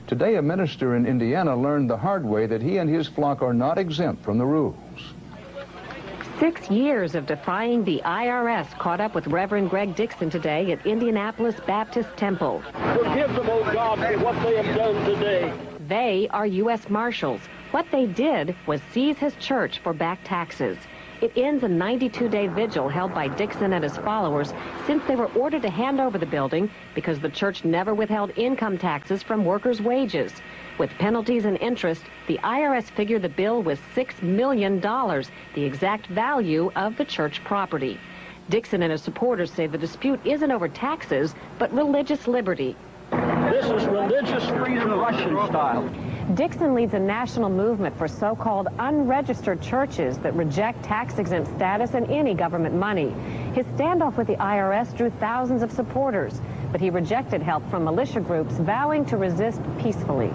Today, a minister in Indiana learned the hard way that he and his flock are not exempt from the rules. 6 years of defying the IRS caught up with Reverend Greg Dixon today at Indianapolis Baptist Temple. Forgive them, oh God, for what they have done today. They are U.S. Marshals. What they did was seize his church for back taxes. It ends a 92-day vigil held by Dixon and his followers since they were ordered to hand over the building because the church never withheld income taxes from workers' wages. With penalties and interest, the IRS figured the bill was $6 million, the exact value of the church property. Dixon and his supporters say the dispute isn't over taxes, but religious liberty. This is religious freedom Russian style. Dixon leads a national movement for so-called unregistered churches that reject tax-exempt status and any government money. His standoff with the IRS drew thousands of supporters, but he rejected help from militia groups vowing to resist peacefully.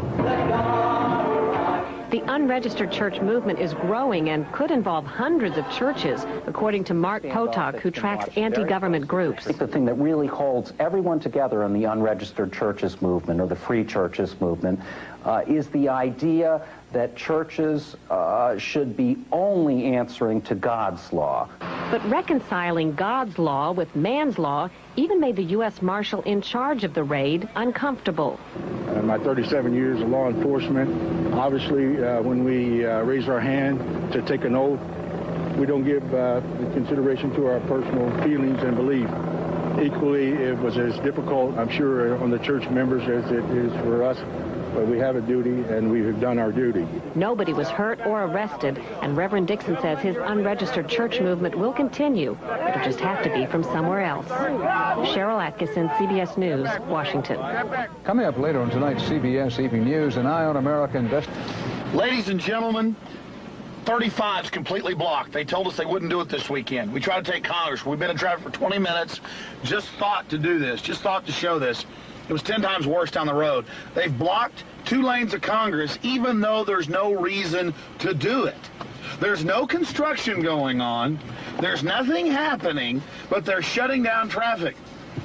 The unregistered church movement is growing and could involve hundreds of churches, according to Mark Potok, who tracks anti-government groups. I think the thing that really holds everyone together in the unregistered churches movement, or the free churches movement, is the idea that churches should be only answering to God's law. But reconciling God's law with man's law even made the U.S. Marshal in charge of the raid uncomfortable. In my 37 years of law enforcement, obviously when we raise our hand to take an oath, we don't give consideration to our personal feelings and belief. Equally, it was as difficult, I'm sure, on the church members as it is for us. But we have a duty, and we have done our duty. Nobody was hurt or arrested, and Reverend Dixon says his unregistered church movement will continue. It'll just have to be from somewhere else. Cheryl Atkinson, CBS News, Washington. Coming up later on tonight's CBS Evening News, an Eye on America Ladies and gentlemen, 35 is completely blocked. They told us they wouldn't do it this weekend. We tried to take Congress. We've been in traffic for 20 minutes. Just thought to do this. Just thought to show this. It was 10 times worse down the road. They've blocked 2 lanes of Congress, even though there's no reason to do it. There's no construction going on. There's nothing happening, but they're shutting down traffic.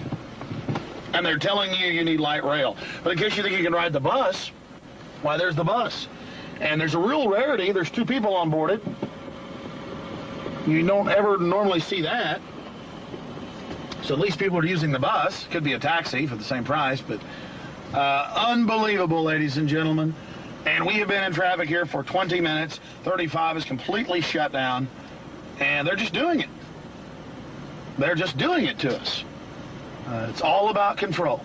And they're telling you you need light rail. But in case you think you can ride the bus, why, there's the bus. And there's a real rarity. There's 2 people on board it. You don't ever normally see that. So at least people are using the bus. Could be a taxi for the same price, but unbelievable, ladies and gentlemen. And we have been in traffic here for 20 minutes. 35 is completely shut down, and they're just doing it. They're just doing it to us. It's all about control.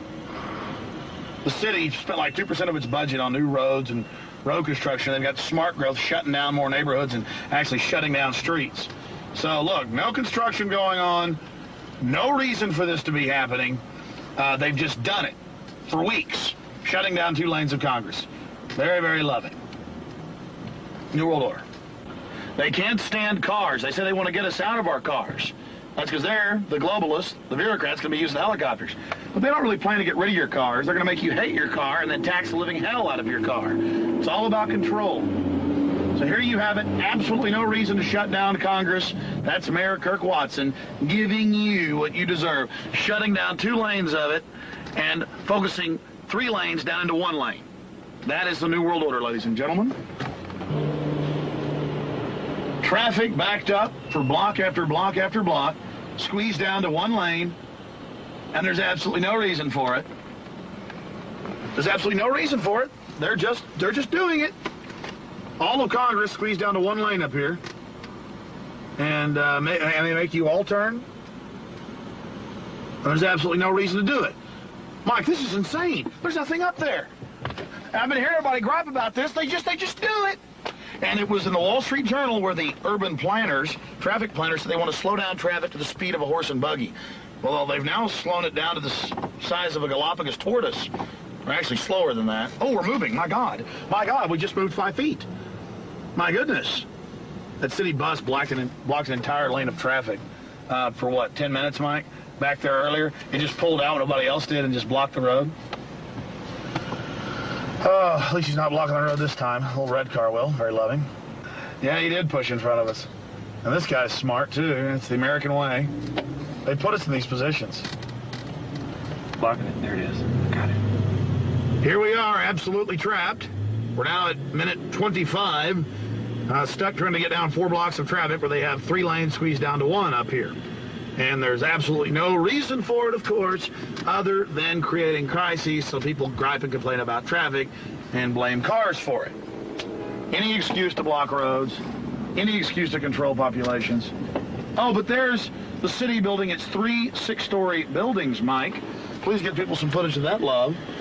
The city spent like 2% of its budget on new roads and road construction. They've got smart growth shutting down more neighborhoods and actually shutting down streets. So look, no construction going on. No reason for this to be happening. They've just done it for weeks, shutting down 2 lanes of Congress. Very, very loving. New World Order. They can't stand cars. They say they want to get us out of our cars. That's because they're, the globalists, the bureaucrats, going to be using helicopters. But they don't really plan to get rid of your cars. They're going to make you hate your car and then tax the living hell out of your car. It's all about control. So here you have it, absolutely no reason to shut down Congress. That's Mayor Kirk Watson giving you what you deserve, shutting down 2 lanes of it and focusing 3 lanes down into 1 lane. That is the New World Order, ladies and gentlemen. Traffic backed up for block after block after block, squeezed down to 1 lane, and there's absolutely no reason for it. There's absolutely no reason for it. They're just doing it. All of Congress squeezed down to 1 lane up here, and they make you all turn. There's absolutely no reason to do it. Mike, this is insane. There's nothing up there. I've been hearing everybody gripe about this. They just do it. And it was in the Wall Street Journal where the urban planners, traffic planners, said they want to slow down traffic to the speed of a horse and buggy. Well, they've now slowed it down to the size of a Galapagos tortoise. Or actually slower than that. Oh, we're moving. My God. My God, we just moved 5 feet. My goodness. That city bus blocked an entire lane of traffic for, what, 10 minutes, Mike? Back there earlier. It just pulled out when nobody else did and just blocked the road. Oh, at least he's not blocking the road this time. A little red car will. Very loving. Yeah, he did push in front of us. And this guy's smart, too. It's the American way. They put us in these positions. Blocking it. There it is. Got it. Here we are, absolutely trapped. We're now at minute 25, stuck trying to get down 4 blocks of traffic where they have 3 lanes squeezed down to 1 up here. And there's absolutely no reason for it, of course, other than creating crises so people gripe and complain about traffic and blame cars for it. Any excuse to block roads, any excuse to control populations. Oh, but there's the city building its 3 6-story buildings, Mike. Please give people some footage of that, love.